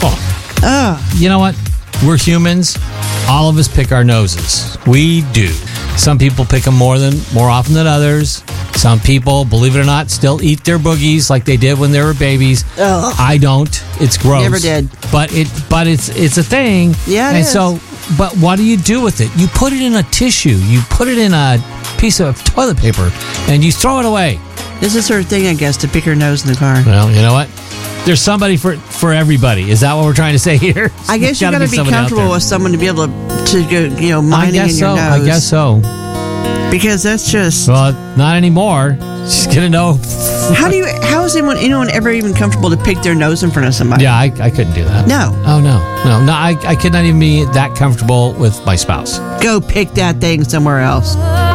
You know what? We're humans. All of us pick our noses. We do. Some people pick them more often than others. Some people, believe it or not, still eat their boogies like they did when they were babies. Ugh. I don't. It's gross. Never did. But it's a thing. Yeah, it is. So, but what do you do with it? You put it in a tissue. You put it in a piece of toilet paper, and you throw it away. This is her thing, I guess, to pick her nose in the car. Well, you know what? There's somebody for everybody. Is that what we're trying to say here? I guess you got to be comfortable with someone to be able to go, mining in your nose. I guess so. Because that's just... Well, not anymore. She's going to know. How is anyone ever even comfortable to pick their nose in front of somebody? Yeah, I couldn't do that. No. Oh, no. I could not even be that comfortable with my spouse. Go pick that thing somewhere else.